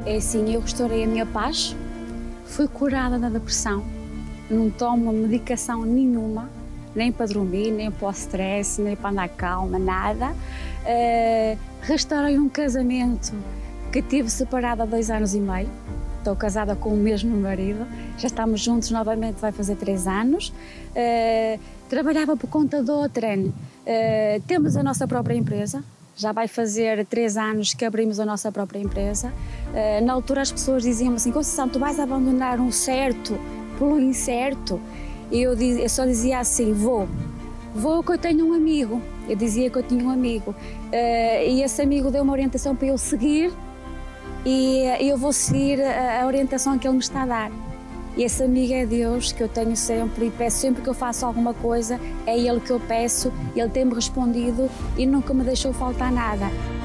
É assim, eu restaurei a minha paz, fui curada da depressão, não tomo medicação nenhuma, nem para dormir, nem para o stress, nem para andar calma, nada. Restaurei um casamento que tive separado há 2 anos e meio. Estou casada com o mesmo marido, já estamos juntos novamente, vai fazer 3 anos. Trabalhava por conta de outrem. Temos a nossa própria empresa, já vai fazer 3 anos que abrimos a nossa própria empresa. Na altura as pessoas diziam assim: Conceição, tu vais abandonar um certo pelo incerto? E eu só dizia assim: vou que eu tenho um amigo. Eu dizia que eu tinha um amigo e esse amigo deu uma orientação para eu seguir e eu vou seguir a orientação que ele me está a dar. E esse amigo é Deus, que eu tenho sempre, e peço sempre que eu faço alguma coisa, é Ele que eu peço, Ele tem-me respondido e nunca me deixou faltar nada.